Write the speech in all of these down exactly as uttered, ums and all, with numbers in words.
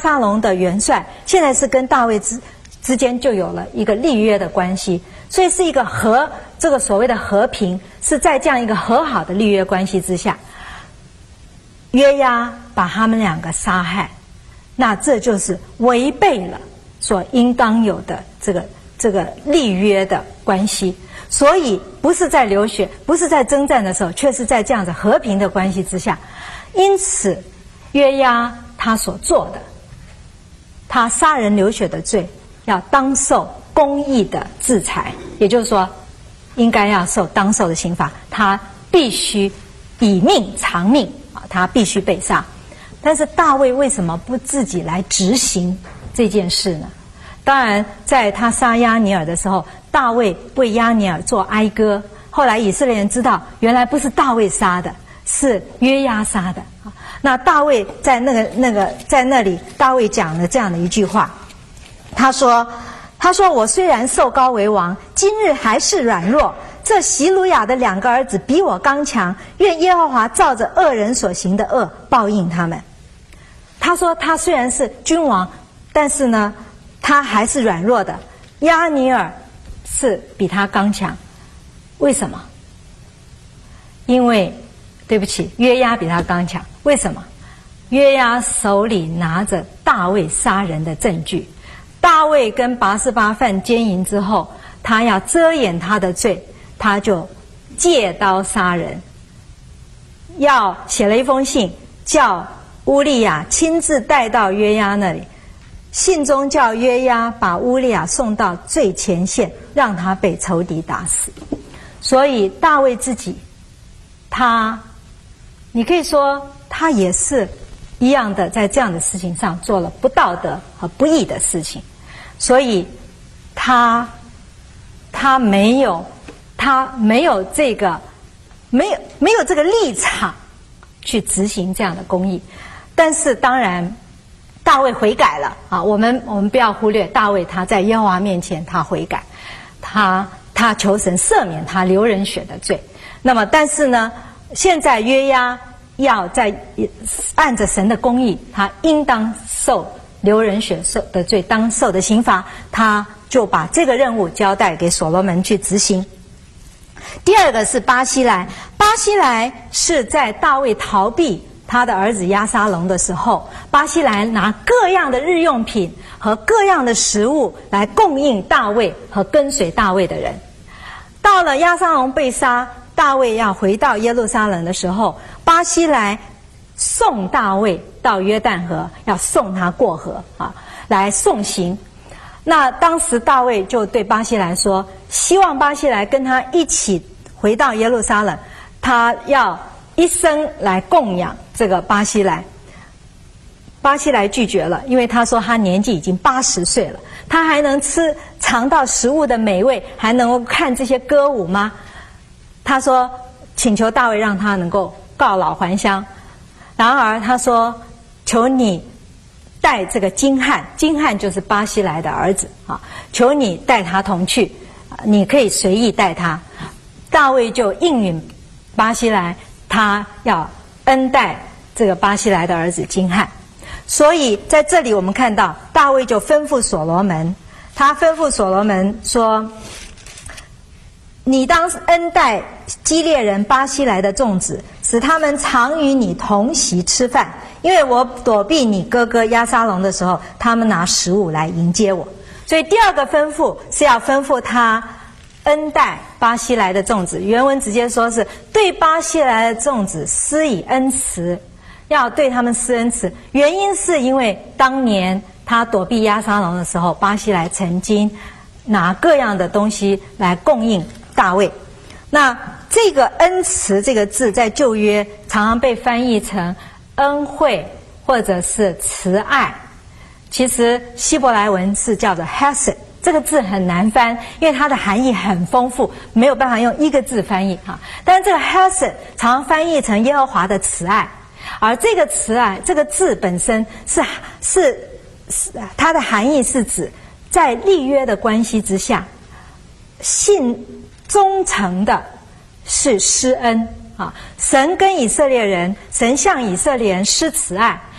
沙龙的元帅，现在是跟大卫之之间就有了一个立约的关系，所以是一个和这个所谓的和平，是在这样一个和好的立约关系之下，约押把他们两个杀害，那这就是违背了所应当有的这个这个立约的关系。所以不是在流血，不是在征战的时候，却是在这样子和平的关系之下。因此约押他所做的，他杀人流血的罪要当受公义的制裁，也就是说应该要受当受的刑罚，他必须以命偿命啊，他必须被杀。但是大卫为什么不自己来执行这件事呢？当然在他杀押尼尔的时候，大卫为押尼尔做哀歌，后来以色列人知道原来不是大卫杀的，是约押杀的。那大卫在那个那个在那里，大卫讲了这样的一句话，他说他说我虽然受膏为王，今日还是软弱，这席鲁雅的两个儿子比我刚强，愿耶和华照着恶人所行的恶报应他们。他说他虽然是君王，但是呢他还是软弱的，押尼尔是比他刚强。为什么？因为对不起，约押比他刚强。为什么？约押手里拿着大卫杀人的证据，大卫跟拔示巴犯奸淫之后，他要遮掩他的罪，他就借刀杀人，要写了一封信叫乌利亚亲自带到约押那里，信中叫约押把乌利亚送到最前线，让他被仇敌打死。所以大卫自己，他你可以说他也是一样的，在这样的事情上做了不道德和不义的事情，所以他他没有他没有这个没有没有这个立场去执行这样的公义。但是当然大卫悔改了啊，我们我们不要忽略大卫，他在耶和华面前他悔改，他他求神赦免他流人血的罪。那么但是呢，现在约押要在按着神的公义，他应当受流人血受的罪当受的刑罚，他就把这个任务交代给所罗门去执行。第二个是巴西莱，巴西莱是在大卫逃避他的儿子押沙龙的时候，巴西莱拿各样的日用品和各样的食物来供应大卫和跟随大卫的人。到了押沙龙被杀，大卫要回到耶路撒冷的时候，巴西莱送大卫到约旦河，要送他过河啊，来送行。那当时大卫就对巴西莱说，希望巴西莱跟他一起回到耶路撒冷，他要一生来供养这个巴西莱。巴西莱拒绝了，因为他说他年纪已经八十岁了，他还能吃尝到食物的美味，还能够看这些歌舞吗？他说请求大卫让他能够告老还乡。然而他说求你带这个金汉，金汉就是巴西莱的儿子啊，求你带他同去，你可以随意带他。大卫就应允巴西莱，他要恩待这个巴西莱的儿子金汉。所以在这里我们看到大卫就吩咐所罗门，他吩咐所罗门说，你当恩待基列人巴西莱的众子，使他们常与你同席吃饭，因为我躲避你哥哥押沙龙的时候，他们拿食物来迎接我。所以第二个吩咐是要吩咐他恩待巴西莱的众子，原文直接说是对巴西莱的众子施以恩慈，要对他们施恩慈。原因是因为当年他躲避押沙龙的时候，巴西莱曾经拿各样的东西来供应大卫。那这个恩慈这个字在旧约常常被翻译成恩惠或者是慈爱，其实希伯来文是叫做 hesed， 这个字很难翻，因为它的含义很丰富，没有办法用一个字翻译哈。但是这个 hesed 常常翻译成耶和华的慈爱，而这个慈爱这个字本身是是是它的含义是指在立约的关系之下，信忠诚的是施恩啊，神跟以色列人，神向以色列人施慈爱，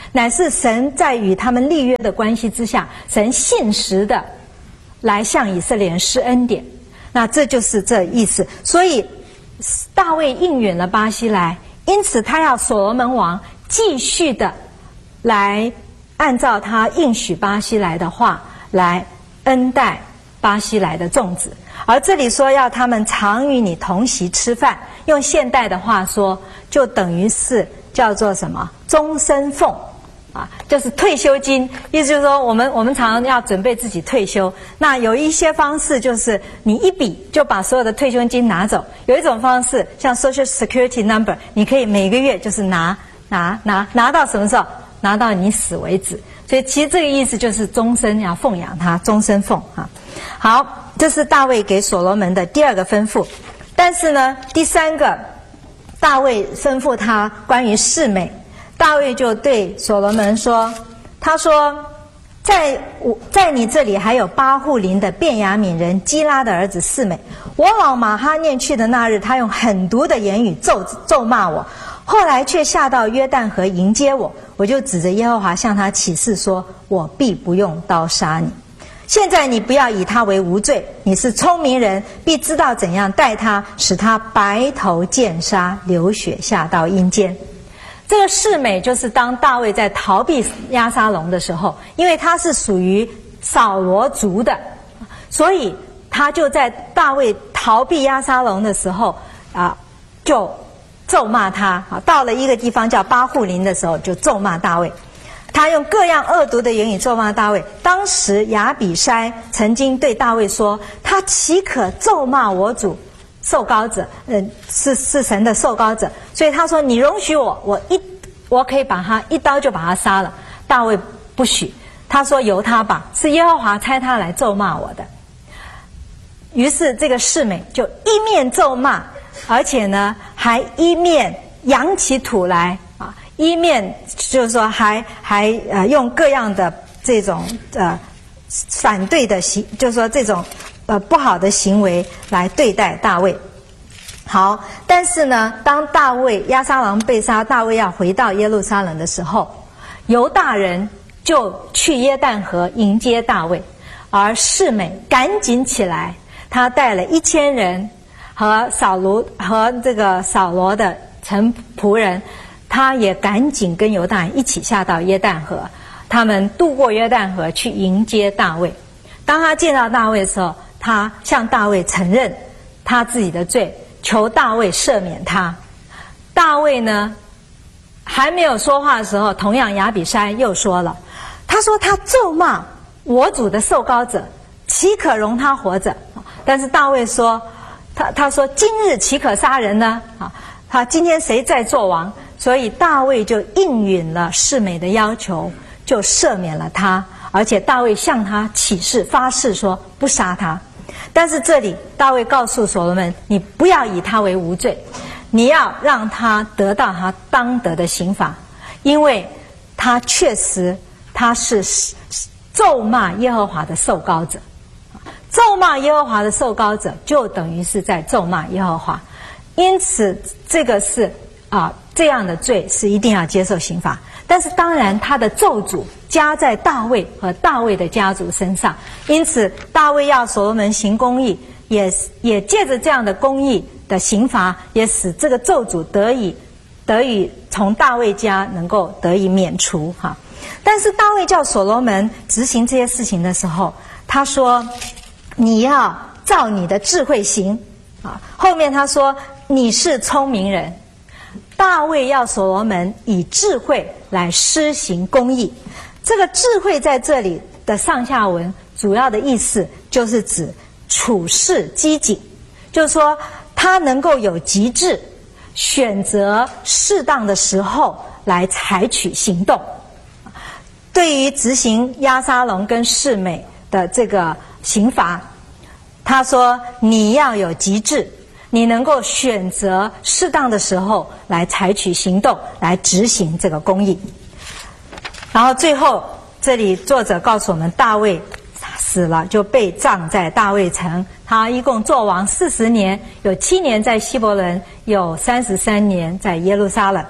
乃是神在与他们立约的关系之下，神信实的来向以色列人施恩典。那这就是这意思。所以大卫应允了巴西莱，因此他要所罗门王继续的来按照他应许巴西莱的话来恩待巴西莱的众子。而这里说要他们常与你同席吃饭，用现代的话说，就等于是叫做什么终身俸啊，就是退休金。意思就是说，我们我们常常要准备自己退休，那有一些方式就是你一笔就把所有的退休金拿走，有一种方式像 Social Security Number， 你可以每个月就是拿拿拿拿到什么时候？拿到你死为止。所以其实这个意思就是终身要奉养他，终身俸啊。好，这是大卫给所罗门的第二个吩咐。但是呢，第三个，大卫吩咐他关于示每，大卫就对所罗门说，他说，在我在你这里还有巴户林的便雅悯人基拉的儿子示每，我往马哈念去的那日，他用狠毒的言语咒咒骂我，后来却下到约旦河迎接我，我就指着耶和华向他起誓说，我必不用刀杀你。现在你不要以他为无罪，你是聪明人，必知道怎样待他，使他白头见杀，流血下到阴间。这个示每就是当大卫在逃避押沙龙的时候，因为他是属于扫罗族的，所以他就在大卫逃避押沙龙的时候啊，就咒骂他啊。到了一个地方叫巴户林的时候，就咒骂大卫。他用各样恶毒的言语咒骂大卫。当时亚比筛曾经对大卫说：“他岂可咒骂我主受膏者？嗯、呃，是是神的受膏者。”所以他说：“你容许我，我一我可以把他一刀就把他杀了。”大卫不许，他说：“由他吧，是耶和华差他来咒骂我的。”于是这个示每就一面咒骂，而且呢还一面扬起土来。一面就是说还还呃用各样的这种呃反对的行，就是说这种呃不好的行为来对待大卫。好，但是呢，当大卫押沙龙被杀，大卫要回到耶路撒冷的时候，犹大人就去约旦河迎接大卫，而示每赶紧起来，他带了一千人和扫罗和这个扫罗的臣仆人。他也赶紧跟犹大人一起下到约旦河，他们渡过约旦河去迎接大卫。当他见到大卫的时候，他向大卫承认他自己的罪，求大卫赦免他。大卫呢还没有说话的时候，同样亚比筛又说了，他说他咒骂我主的受膏者，岂可容他活着？但是大卫说，他他说今日岂可杀人呢？啊，他今天谁在做王？所以大卫就应允了示每的要求，就赦免了他，而且大卫向他起誓发誓说不杀他。但是这里大卫告诉所罗门，你不要以他为无罪，你要让他得到他当得的刑罚，因为他确实他是咒骂耶和华的受膏者，咒骂耶和华的受膏者就等于是在咒骂耶和华，因此这个是啊，这样的罪是一定要接受刑罚。但是当然他的咒诅加在大卫和大卫的家族身上，因此大卫要所罗门行公义，也也借着这样的公义的刑罚，也使这个咒诅得以得以从大卫家能够得以免除哈。但是大卫叫所罗门执行这些事情的时候，他说你要照你的智慧行啊。后面他说你是聪明人。大卫要所罗门以智慧来施行公义。这个智慧在这里的上下文主要的意思就是指处事机警，就是说他能够有极致，选择适当的时候来采取行动。对于执行押沙龙跟示每的这个刑罚，他说你要有极致，你能够选择适当的时候来采取行动，来执行这个公义。然后最后这里作者告诉我们，大卫死了，就被葬在大卫城。他一共做王四十年，有七年在希伯伦，有三十三年在耶路撒冷。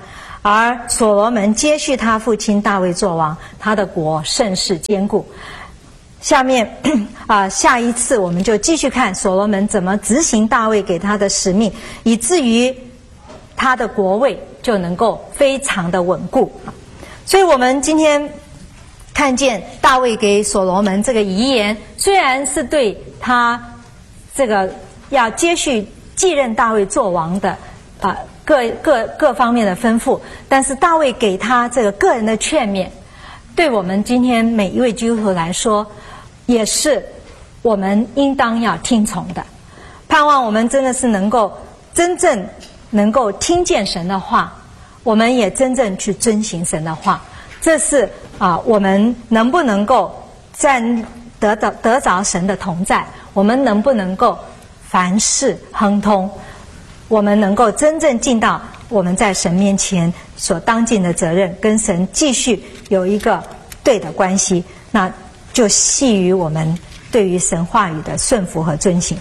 而所罗门接续他父亲大卫做王，他的国甚是坚固。下面啊、呃，下一次我们就继续看所罗门怎么执行大卫给他的使命，以至于他的国位就能够非常的稳固。所以我们今天看见大卫给所罗门这个遗言，虽然是对他这个要接续继任大卫做王的啊、呃、各各各方面的吩咐，但是大卫给他这个个人的劝勉，对我们今天每一位基督徒来说，也是我们应当要听从的。盼望我们真的是能够真正能够听见神的话，我们也真正去遵行神的话。这是啊，我们能不能够在得到得着神的同在，我们能不能够凡事亨通，我们能够真正尽到我们在神面前所当尽的责任，跟神继续有一个对的关系，那就系于我们对于神话语的顺服和遵行。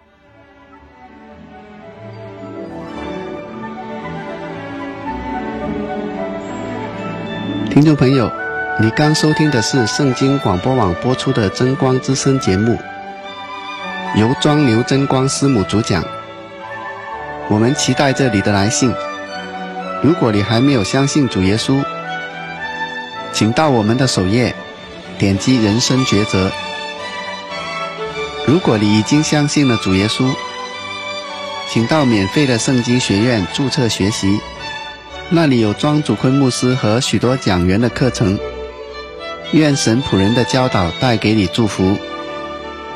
听众朋友，你刚收听的是圣经广播网播出的真光之声节目，由庄牛真光师母主讲。我们期待着你的来信。如果你还没有相信主耶稣，请到我们的首页点击人生抉择。如果你已经相信了主耶稣，请到免费的圣经学院注册学习，那里有庄主坤牧师和许多讲员的课程。愿神仆人的教导带给你祝福。